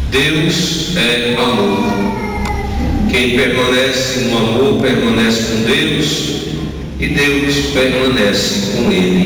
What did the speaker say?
Deus é amor. Quem permanece no amor permanece com Deus e Deus permanece com ele.